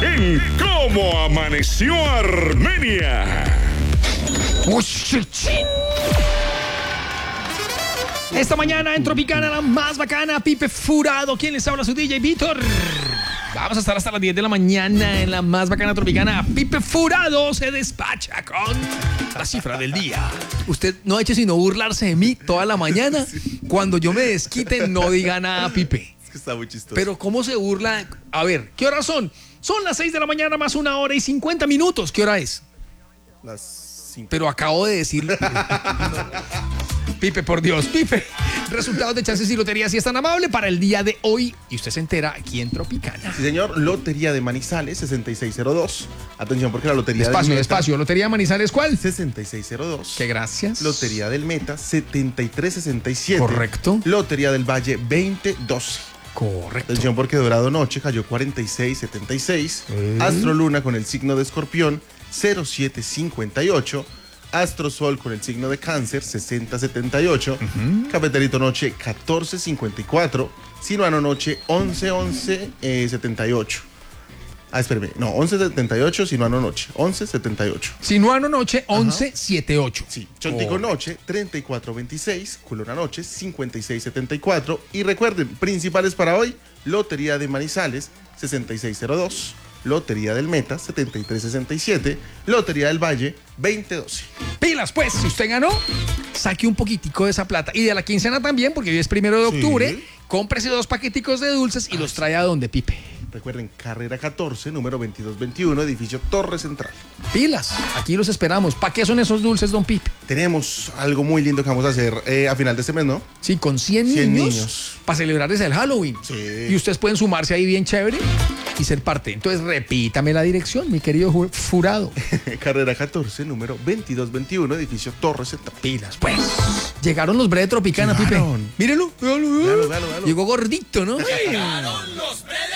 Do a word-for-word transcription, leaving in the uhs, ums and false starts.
en Cómo Amaneció Armenia. Esta mañana en Tropicana, la más bacana, Pipe Furado. ¿Quién les habla? Su D J Víctor. Vamos a estar hasta las diez de la mañana en la más bacana Tropicana. Pipe Furado se despacha con la cifra del día. Usted no ha hecho sino burlarse de mí toda la mañana. Cuando yo me desquite, no diga nada, Pipe. Es que está muy chistoso. Pero ¿cómo se burla? A ver, ¿qué horas son? Son las seis de la mañana más una hora y cincuenta minutos. ¿Qué hora es? Las cinco. Pero acabo de decir... Pipe, por Dios, Pipe. Resultados de chances y loterías, si es tan amable, para el día de hoy. Y usted se entera aquí en Tropicana. Sí, señor. Lotería de Manizales, sesenta y seis cero dos. Atención, porque la lotería Despacio, del Meta... despacio. ¿Lotería de Manizales cuál? sesenta y seis cero dos. Que gracias. Lotería del Meta, setenta y tres sesenta y siete. Correcto. Lotería del Valle, veinte doce. Correcto. Atención, porque Dorado Noche cayó cuarenta y seis setenta y seis. ¿Eh? Astro Luna con el signo de Escorpión, cero siete cincuenta y ocho. Astro Sol con el signo de Cáncer, sesenta setenta y ocho. Uh-huh. Cafeterito Noche, catorce cincuenta y cuatro. Sinuano Noche, once once setenta y ocho. Ah, espérame. No, once setenta y ocho, Sinuano Noche. once setenta y ocho. Sinuano Noche, once setenta y ocho. Sí. Chontico oh. Noche, treinta y cuatro veintiséis. Culona Noche, cincuenta y seis setenta y cuatro. Y recuerden, principales para hoy, Lotería de Manizales, sesenta y seis cero dos. Lotería del Meta, setenta y tres sesenta y siete. Lotería del Valle, veinte doce. Pilas, pues, si usted ganó, saque un poquitico de esa plata. Y de la quincena también, porque hoy es primero de octubre. Sí. Cómprese dos paqueticos de dulces y los trae a donde Pipe. Recuerden, carrera catorce, número veintidós veintiuno, edificio Torre Central. Pilas, aquí los esperamos. ¿Para qué son esos dulces, don Pipe? Tenemos algo muy lindo que vamos a hacer eh, a final de este mes, ¿no? Sí, con cien, cien niños, niños. Para celebrarles el Halloween. Sí. Y ustedes pueden sumarse ahí bien chévere y ser parte. Entonces, repítame la dirección, mi querido Furado. Carrera catorce, número veintidós veintiuno, edificio Torre Central. Pilas, pues. Llegaron los Bre de Tropicana, Llegaron. Pipe. Mírelo, míralo, míralo, míralo, míralo. Llegó gordito, ¿no? Llegaron los Bre